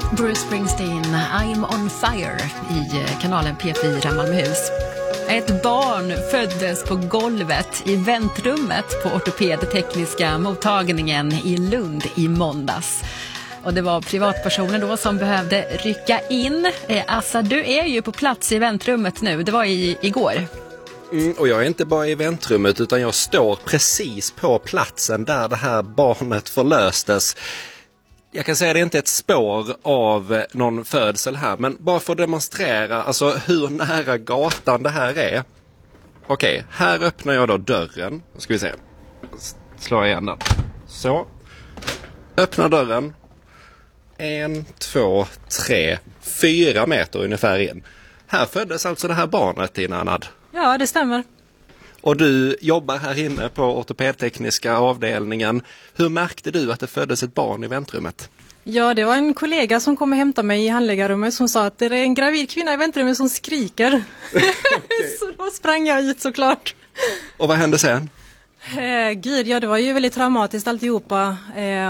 Bruce Springsteen, I'm on fire i kanalen P4 Malmöhus. Ett barn föddes på golvet i väntrummet på ortopedtekniska mottagningen i Lund i måndags. Och det var privatpersoner då som behövde rycka in. Assa, du är ju på plats i väntrummet nu. Det var igår. Och jag är inte bara i väntrummet utan jag står precis på platsen där det här barnet förlöstes. Jag kan säga att det är inte ett spår av någon födsel här, men bara för att demonstrera alltså hur nära gatan det här är. Okej, här öppnar jag då dörren. Då ska vi se. Slår igen den. Så. Öppnar dörren. 1, 2, 3, 4 meter ungefär in. Här föddes alltså det här barnet i Nanad. Ja, det stämmer. Och du jobbar här inne på ortopedtekniska avdelningen. Hur märkte du att det föddes ett barn i väntrummet? Ja, det var en kollega som kom och hämtade mig i handläggarrummet som sa att det är en gravid kvinna i väntrummet som skriker. Så då sprang jag ut såklart. Och vad hände sen? Ja, det var ju väldigt traumatiskt alltihopa.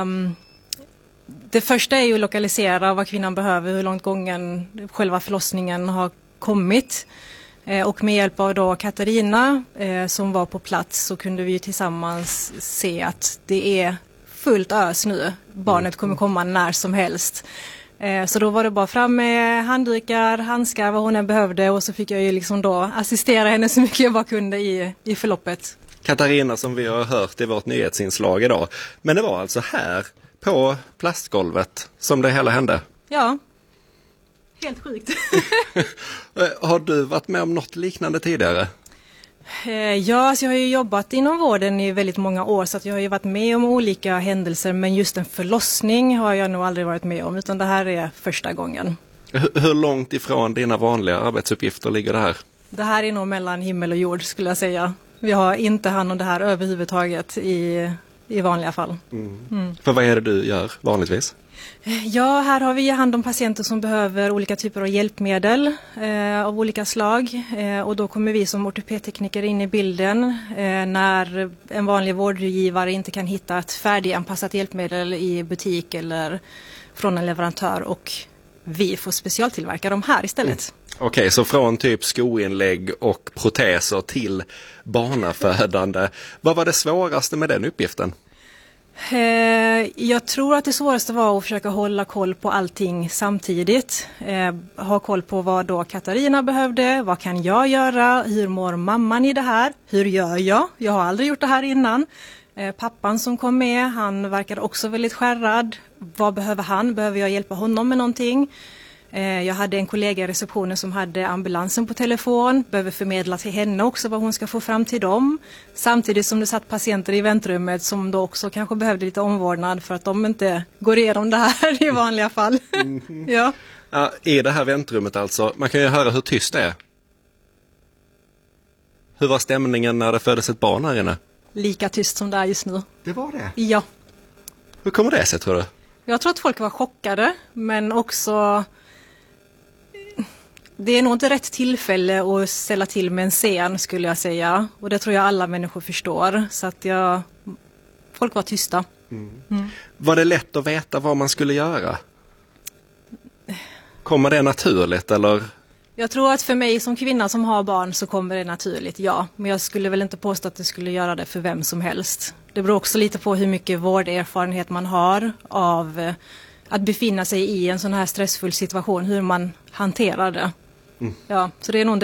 Det första är ju att lokalisera vad kvinnan behöver, hur långt gången själva förlossningen har kommit. Och med hjälp av då Katarina som var på plats så kunde vi ju tillsammans se att det är fullt ös nu. Barnet kommer komma när som helst. Så då var det bara fram med handdukar, handskar, vad hon än behövde och så fick jag ju liksom då assistera henne så mycket jag bara kunde i förloppet. Katarina som vi har hört i vårt nyhetsinslag idag. Men det var alltså här på plastgolvet som det hela hände? Ja. Helt sjukt. Har du varit med om något liknande tidigare? Ja, alltså jag har ju jobbat inom vården i väldigt många år så att jag har ju varit med om olika händelser men just en förlossning har jag nog aldrig varit med om utan det här är första gången. Hur långt ifrån dina vanliga arbetsuppgifter ligger det här? Det här är nog mellan himmel och jord skulle jag säga. Vi har inte hand om det här överhuvudtaget i vanliga fall. För vad är det du gör vanligtvis? Ja, här har vi hand om patienter som behöver olika typer av hjälpmedel av olika slag och då kommer vi som ortopedtekniker in i bilden när en vanlig vårdgivare inte kan hitta ett färdiganpassat hjälpmedel i butik eller från en leverantör och vi får specialtillverka dem här istället. Okej, så från typ skoinlägg och proteser till barnafödande. Vad var det svåraste med den uppgiften? Jag tror att det svåraste var att försöka hålla koll på allting samtidigt. Ha koll på vad då Katarina behövde, vad kan jag göra, hur mår mamman i det här, hur gör jag? Jag har aldrig gjort det här innan. Pappan som kom med, han verkade också väldigt skärrad. Vad behöver han? Behöver jag hjälpa honom med någonting? Jag hade en kollega i receptionen som hade ambulansen på telefon. Behöver förmedla till henne också vad hon ska få fram till dem. Samtidigt som det satt patienter i väntrummet som då också kanske behövde lite omvårdnad för att de inte går igenom det här i vanliga fall. Ja. Ja, i det här väntrummet alltså. Man kan ju höra hur tyst det är. Hur var stämningen när det föddes ett barn här inne? Lika tyst som det är just nu. Det var det? Ja. Hur kommer det sig tror du? Jag tror att folk var chockade men också... Det är nog inte rätt tillfälle att ställa till med en scen skulle jag säga. Och det tror jag alla människor förstår. Så att folk var tysta. Var det lätt att veta vad man skulle göra? Kommer det naturligt eller? Jag tror att för mig som kvinna som har barn så kommer det naturligt, ja. Men jag skulle väl inte påstå att det skulle göra det för vem som helst. Det beror också lite på hur mycket vårderfarenhet man har av att befinna sig i en sån här stressfull situation. Hur man hanterar det. Ja, så det är nog